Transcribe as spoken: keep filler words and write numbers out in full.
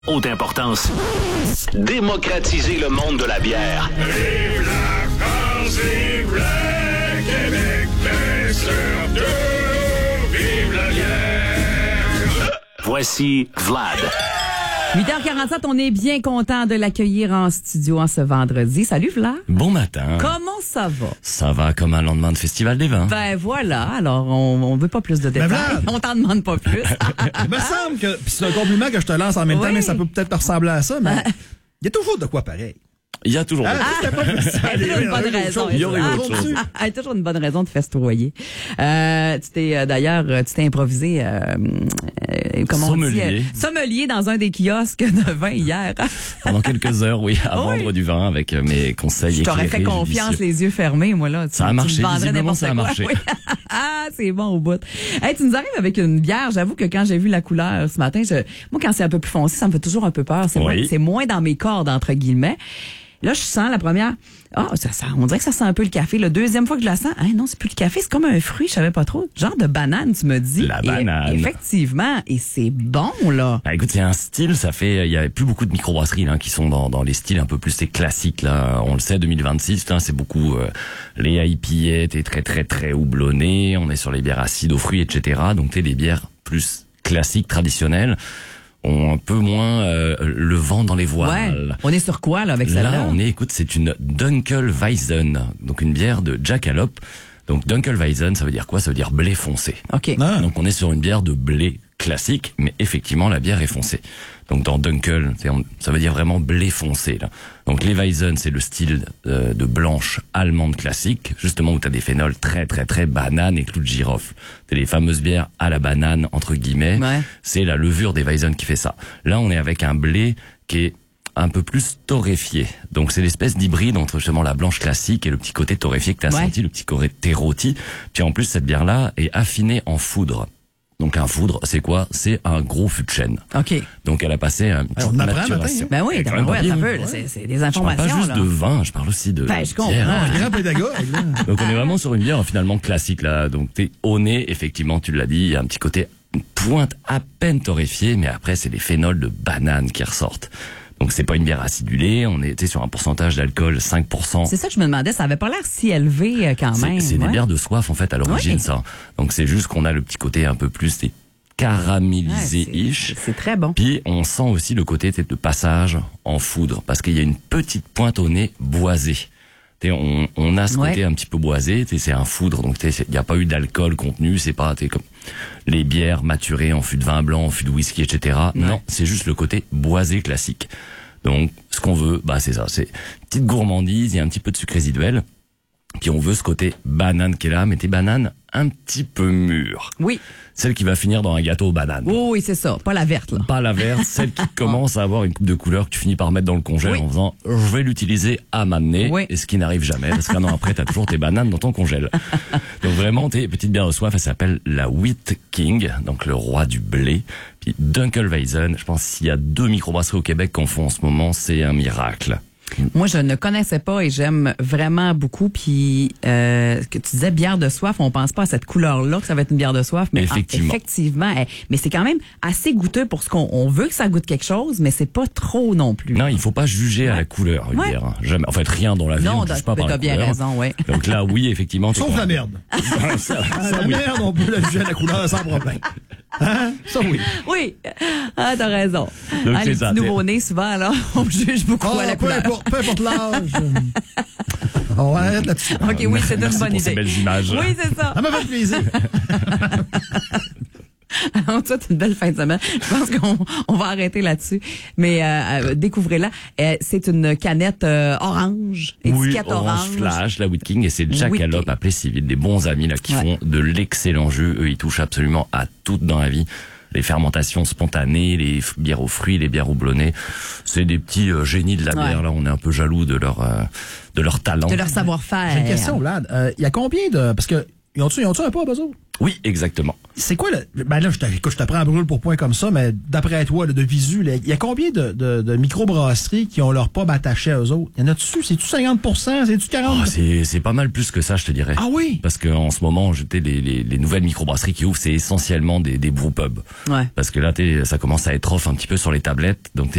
Haute importance. Démocratiser le monde de la bière. Vive la France, vive le Québec, mais surtout, vive la bière. Voici Vlad. huit heures quarante-sept, on est bien content de l'accueillir en studio en ce vendredi. Salut Vlad. Bon matin. Comment ça va? Ça va comme un lendemain de Festival des vins. Ben voilà, alors on, on veut pas plus de détails. Vlad. On t'en demande pas plus. Il me semble que, puis c'est un compliment que je te lance en même Oui. temps, mais ça peut peut-être te ressembler à ça, mais il y a toujours de quoi pareil. Il y a toujours... Ah, c'était pas ça. Il y a toujours une bonne raison. Il y aurait Ah, autre chose. ah, il y a toujours une bonne raison de festoyer. Euh, tu t'es euh, d'ailleurs, tu t'es improvisé euh, euh, comment Sommelier. on dit, euh, sommelier dans un des kiosques de vin hier. Pendant quelques heures, oui, à Oui. vendre du vin avec euh, mes conseils Je t'aurais éclairés, fait confiance, judicieux. les yeux fermés, moi là. Tu, Ça a tu marché, me vendrais visiblement, n'importe ça a quoi. marché. Oui. Ah, c'est bon au bout. Hey, tu nous arrives avec une bière. J'avoue que quand j'ai vu la couleur ce matin, je, moi quand c'est un peu plus foncé, ça me fait toujours un peu peur. C'est, Oui. moins, c'est moins dans mes cordes entre guillemets. Là, je sens la première. Ah, ça, ça, on dirait que ça sent un peu le café. La deuxième fois que je la sens, hein, non, c'est plus le café, c'est comme un fruit, je savais pas trop. Genre de banane, tu me dis. La Et- banane. effectivement, et c'est bon là. Ah, écoute, c'est un style, ça fait, il y a plus beaucoup de microbrasseries là qui sont dans dans les styles un peu plus c'est classiques là. On le sait, deux mille vingt-six, hein, c'est beaucoup euh, les I P A, t'es très très très houblonné. On est sur les bières acides aux fruits, et cetera. Donc t'es des bières plus classiques, traditionnelles, ont un peu moins euh, le vent dans les voiles. Ouais. On est sur quoi là avec celle-là? Là, on est, écoute, c'est une Dunkelweizen, donc une bière de Jackalope. Donc Dunkelweizen, ça veut dire quoi? Ça veut dire blé foncé. OK. Ah. Donc on est sur une bière de blé classique, mais effectivement la bière est foncée. Donc dans Dunkel, c'est- on- ça veut dire vraiment blé foncé là. Donc les Weizen, c'est le style euh, de blanche allemande classique, justement où tu as des phénols très très très banane et clou de girofle. C'est les fameuses bières à la banane entre guillemets. Ouais. C'est la levure des Weizen qui fait ça. Là, on est avec un blé qui est un peu plus torréfié. Donc c'est l'espèce d'hybride entre justement la blanche classique et le petit côté torréfié que tu as Ouais. senti, le petit côté rôti. Puis en plus, cette bière-là est affinée en foudre. Donc un foudre, c'est quoi? C'est un gros fût de chêne. OK. Donc elle a passé un on petite apprend maturation. Ben oui, Et quand même ouais, pas ça bien. peut, là, c'est, c'est des Je parle informations pas juste là. de vin, je parle aussi de Ben, je comprends. bière. Un grand pédagogue, là. Donc on est vraiment sur une bière finalement classique là. Donc t'es au nez, effectivement, tu l'as dit, il y a un petit côté une pointe à peine torréfiée, mais après c'est des phénols de banane qui ressortent. Donc c'est pas une bière acidulée, on était sur un pourcentage d'alcool cinq pour cent. C'est ça que je me demandais, ça avait pas l'air si élevé euh, quand C'est même. c'est des ouais. bières de soif en fait à l'origine Ouais. ça. Donc c'est juste qu'on a le petit côté un peu plus des Ouais, caramélisé-ish. c'est, c'est très bon. Puis on sent aussi le côté de passage en foudre parce qu'il y a une petite pointe au nez boisée. T'sais, on, on a ce Ouais. côté un petit peu boisé, t'sais, c'est un foudre, donc il n'y a pas eu d'alcool contenu, c'est pas t'sais, comme les bières maturées en fût de vin blanc, en fût de whisky, et cetera. Ouais. Non, c'est juste le côté boisé classique. Donc ce qu'on veut, bah c'est ça, c'est petite gourmandise, il y a un petit peu de sucre résiduel. Puis on veut ce côté banane qui est là, mais tes bananes un petit peu mûres. Oui. Celle qui va finir dans un gâteau aux bananes. Oui, oui, c'est ça. Pas la verte, là. Pas la verte, celle qui commence à avoir une coupe de couleur que tu finis par mettre dans le congèle Oui. en faisant je vais l'utiliser à m'amener, Oui. et ce qui n'arrive jamais parce qu'un an après t'as toujours tes bananes dans ton congèle. Donc vraiment tes petites bières de soif, elle s'appelle la Wheat King, donc le roi du blé. Puis Dunkelweizen, je pense s'il y a deux microbrasseries au Québec qu'on fait en ce moment, c'est un miracle. Moi, je ne connaissais pas et j'aime vraiment beaucoup. Puis, euh, ce que tu disais, bière de soif, on pense pas à cette couleur-là que ça va être une bière de soif. Mais Effectivement. ah, effectivement. eh, mais c'est quand même assez goûteux pour ce qu'on on veut que ça goûte quelque chose, mais c'est pas trop non plus. Non, il faut pas juger à la couleur une Ouais. bière. hein. Jamais. En fait, rien dans la vie, Non, on t'as, juge pas par t'as la bien couleur. raison, oui. Donc là, oui, effectivement. Sauf la merde. ça, ça, Ah, la oui. merde, on peut la juger à la couleur sans problème. Hein? Ça, oui. Oui, ah, t'as raison. Donc, Ah, c'est les ça, petits t'es- nouveau-nés, souvent, là, on juge beaucoup à Ah, la peu couleur. importe, peu importe l'âge. On va arrêter là-dessus. OK, oui, c'est une Merci bonne pour idée. ces belles images. Oui, c'est ça. Ça m'a fait plaisir. Alors, ça, c'est une belle fin de semaine. Je pense qu'on on va arrêter là-dessus. Mais euh, euh, découvrez-la. Euh, c'est une canette euh, orange, Oui, étiquette orange orange. flash, la Wheat King, et c'est Jackalope, King. appelé si vite, des bons amis là qui Ouais. font de l'excellent jus. Eux, ils touchent absolument à tout dans la vie. Les fermentations spontanées, les f- bières aux fruits, les bières houblonnées, c'est des petits euh, génies de la Ouais. bière. Là, on est un peu jaloux de leur euh, de leur talent. De leur savoir-faire. J'ai une question, Vlad. Euh, Il y a combien de... Parce que Ils ont-tu, ils ont-tu un pub, eux autres? Oui, exactement. C'est quoi le. Ben là, je te, écoute, je te prends à brûle pour point comme ça, mais d'après toi, là, de visu, il y a combien de, de, de microbrasseries qui ont leur pub attaché à eux autres? Il y en a-tu? C'est-tu cinquante pour cent? C'est-tu quarante pour cent? Oh, c'est, c'est pas mal plus que ça, je te dirais. Ah oui? Parce que en ce moment, je, t'ai, les, les, les nouvelles microbrasseries qui ouvrent, c'est essentiellement des, des brewpubs. Ouais. Parce que là, t'es, ça commence à être off un petit peu sur les tablettes. Donc